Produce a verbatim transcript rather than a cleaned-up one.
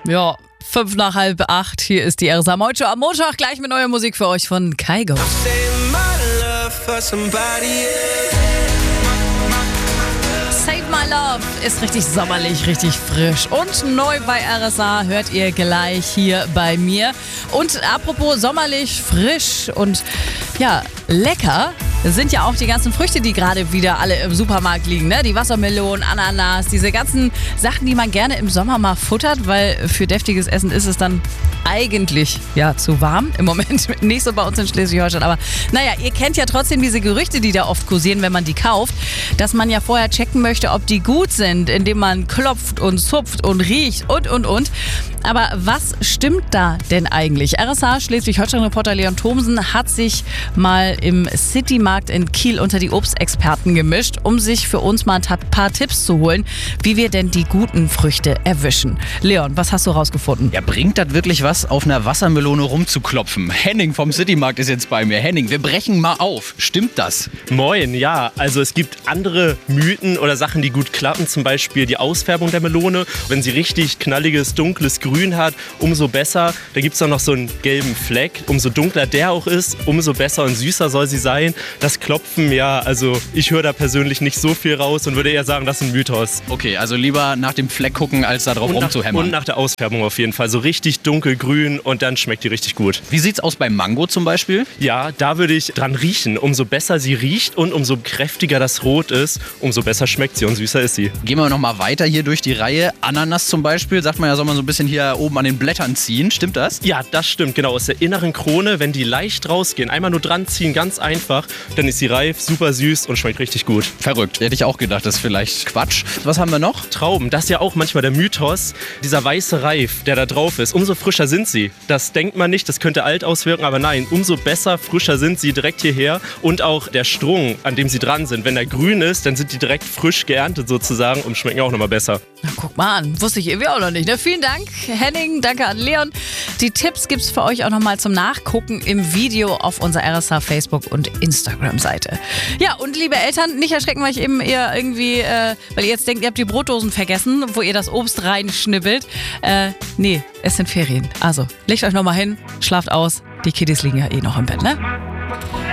Ja, fünf nach halb acht. Hier ist die R S A Mojo am Montag. Gleich mit neuer Musik für euch von Kygo. Save My Love ist richtig sommerlich, richtig frisch. Und neu bei R S A hört ihr gleich hier bei mir. Und apropos sommerlich, frisch und ja, lecker sind ja auch die ganzen Früchte, die gerade wieder alle im Supermarkt liegen. Ne? Die Wassermelonen, Ananas, diese ganzen Sachen, die man gerne im Sommer mal futtert, weil für deftiges Essen ist es dann eigentlich ja zu warm. Im Moment nicht so bei uns in Schleswig-Holstein. Aber naja, ihr kennt ja trotzdem diese Gerüchte, die da oft kursieren, wenn man die kauft, dass man ja vorher checken möchte, ob die gut sind, indem man klopft und zupft und riecht und, und, und. Aber was stimmt da denn eigentlich? R S A Schleswig-Holstein-Reporter Leon Thomsen hat sich mal im Citymarkt in Kiel unter die Obstexperten gemischt, um sich für uns mal ein paar Tipps zu holen, wie wir denn die guten Früchte erwischen. Leon, was hast du rausgefunden? Ja, bringt das wirklich was, auf einer Wassermelone rumzuklopfen? Henning vom Citymarkt ist jetzt bei mir. Henning, wir brechen mal auf. Stimmt das? Moin, ja. Also es gibt andere Mythen oder Sachen, die gut klappen. Zum Beispiel die Ausfärbung der Melone. Wenn sie richtig knalliges, dunkles Grün hat, umso besser. Da gibt es auch noch so einen gelben Fleck. Umso dunkler der auch ist, umso besser und süßer soll sie sein. Das Klopfen, ja, also ich höre da persönlich nicht so viel raus und würde eher sagen, das ist ein Mythos. Okay, also lieber nach dem Fleck gucken, als da drauf Und nach, rumzuhämmern. und nach der Ausfärbung auf jeden Fall. So richtig dunkelgrün und dann schmeckt die richtig gut. Wie sieht's aus beim Mango zum Beispiel? Ja, da würde ich dran riechen. Umso besser sie riecht und umso kräftiger das Rot ist, umso besser schmeckt sie und süßer ist sie. Gehen wir noch mal weiter hier durch die Reihe. Ananas zum Beispiel, sagt man ja, soll man so ein bisschen hier oben an den Blättern ziehen. Stimmt das? Ja, das stimmt, genau. Aus der inneren Krone, wenn die leicht rausgehen, einmal nur dran ziehen, ganz einfach, dann ist sie reif, super süß und schmeckt richtig gut. Verrückt. Hätte ich auch gedacht, das ist vielleicht Quatsch. Was haben wir noch? Trauben, das ist ja auch manchmal der Mythos. Dieser weiße Reif, der da drauf ist, umso frischer sind sie. Das denkt man nicht, das könnte alt auswirken, aber nein, umso besser, frischer sind sie direkt hierher. Und auch der Strung, an dem sie dran sind. Wenn der grün ist, dann sind die direkt frisch geerntet sozusagen und schmecken auch nochmal besser. Na, guck mal an, wusste ich irgendwie auch noch nicht. Ne? Vielen Dank, Henning, danke an Leon. Die Tipps gibt es für euch auch nochmal zum Nachgucken im Video auf unserer R S A Facebook- und Instagram-Seite. Ja, und liebe Eltern, nicht erschrecken, weil ich eben eher irgendwie, äh, weil ihr jetzt denkt, ihr habt die Brotdosen vergessen, wo ihr das Obst reinschnibbelt. Äh, nee, es sind Ferien. Also, legt euch nochmal hin, schlaft aus. Die Kiddies liegen ja eh noch im Bett, ne?